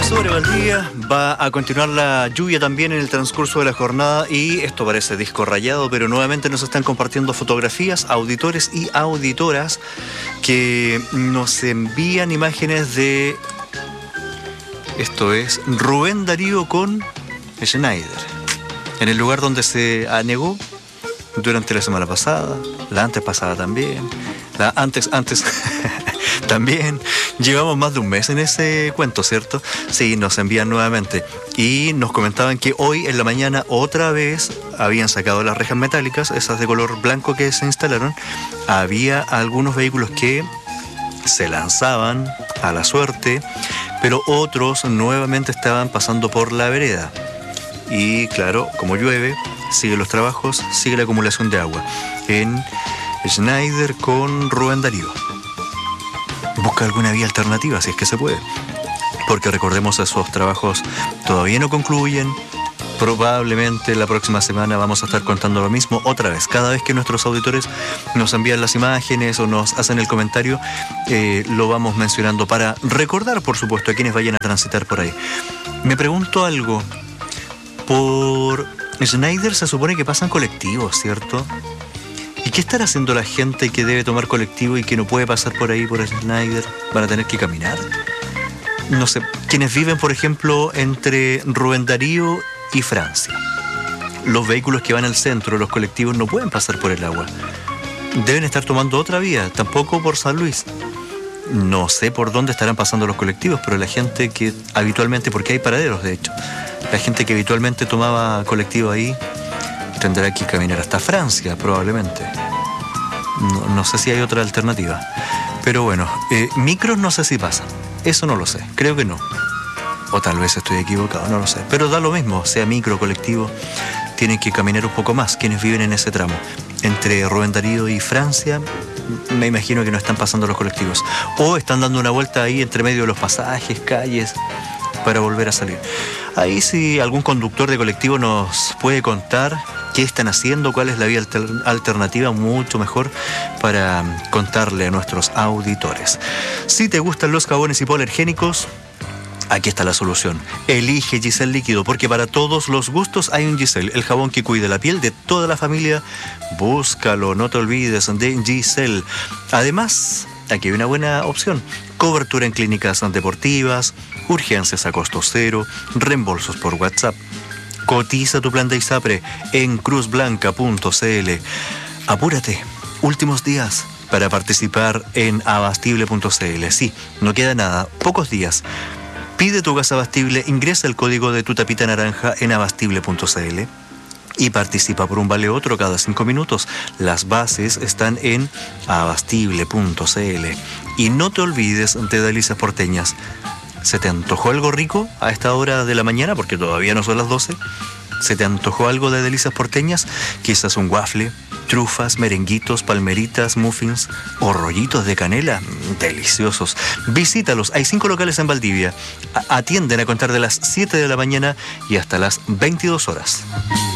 Sobre Valdivia va a continuar la lluvia también en el transcurso de la jornada y esto parece disco rayado, pero nuevamente nos están compartiendo fotografías, auditores y auditoras que nos envían imágenes de... Esto es Rubén Darío con Schneider, en el lugar donde se anegó durante la semana pasada, la antes pasada también, la antes también. Llevamos más de un mes en ese cuento, ¿cierto? Sí, nos envían nuevamente. Y nos comentaban que hoy en la mañana otra vez habían sacado las rejas metálicas, esas de color blanco que se instalaron. Había algunos vehículos que se lanzaban a la suerte, pero otros nuevamente estaban pasando por la vereda. Y claro, como llueve, siguen los trabajos, sigue la acumulación de agua. En Schneider con Rubén Darío. Busca alguna vía alternativa, si es que se puede. Porque recordemos, esos trabajos todavía no concluyen. Probablemente la próxima semana vamos a estar contando lo mismo otra vez. Cada vez que nuestros auditores nos envían las imágenes o nos hacen el comentario, lo vamos mencionando para recordar, por supuesto, a quienes vayan a transitar por ahí. Me pregunto algo. Por Schneider se supone que pasan colectivos, ¿cierto? ¿Y qué estará haciendo la gente que debe tomar colectivo y que no puede pasar por ahí por Schneider? ¿Van a tener que caminar? No sé, quienes viven, por ejemplo, entre Rubén Darío y Francia. Los vehículos que van al centro, los colectivos, no pueden pasar por el agua. Deben estar tomando otra vía, tampoco por San Luis. No sé por dónde estarán pasando los colectivos, pero la gente que habitualmente, porque hay paraderos de hecho, la gente que habitualmente tomaba colectivo ahí tendrá que caminar hasta Francia, probablemente. No sé si hay otra alternativa. Pero bueno, micros no sé si pasan. Eso no lo sé, creo que no. O tal vez estoy equivocado, no lo sé. Pero da lo mismo, sea micro o colectivo, tienen que caminar un poco más quienes viven en ese tramo. Entre Rubén Darío y Francia, me imagino que no están pasando los colectivos. O están dando una vuelta ahí entre medio de los pasajes, calles, para volver a salir. Ahí si algún conductor de colectivo nos puede contar qué están haciendo, cuál es la vía alternativa, mucho mejor para contarle a nuestros auditores. Si te gustan los jabones hipoalergénicos, aquí está la solución. Elige Giselle Líquido, porque para todos los gustos hay un Giselle, el jabón que cuida la piel de toda la familia. Búscalo, no te olvides de Giselle. Además, aquí hay una buena opción. Cobertura en clínicas deportivas, urgencias a costo cero, reembolsos por WhatsApp. Cotiza tu plan de ISAPRE en cruzblanca.cl. Apúrate, últimos días para participar en abastible.cl. Sí, no queda nada, pocos días. Pide tu gas Abastible, ingresa el código de tu tapita naranja en abastible.cl y participa por un vale otro cada 5 minutos. Las bases están en abastible.cl. Y no te olvides de delicias porteñas. ¿Se te antojó algo rico a esta hora de la mañana? Porque todavía no son las 12. ¿Se te antojó algo de delicias porteñas? Quizás un waffle, trufas, merenguitos, palmeritas, muffins o rollitos de canela. Deliciosos. Visítalos. Hay 5 locales en Valdivia. Atienden a contar de las 7 de la mañana y hasta las 22 horas.